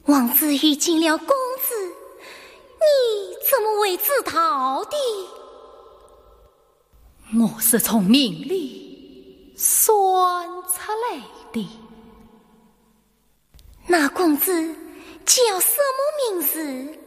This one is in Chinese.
王子遇见了公子，你怎么为自逃的？ 我是从命里算出来的。 那公子叫什么名字？